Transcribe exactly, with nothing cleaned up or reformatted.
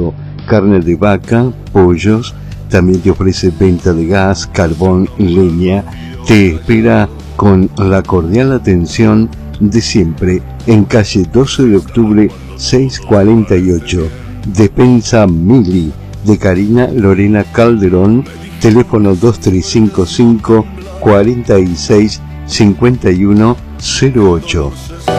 cerdo, carne de vaca, pollos. También te ofrece venta de gas, carbón y leña. Te espera con la cordial atención de siempre en calle doce de octubre seiscientos cuarenta y ocho. Despensa Mili de Karina Lorena Calderón. Teléfono dos tres cinco cinco, cuarenta y seis, cincuenta y uno cero ocho.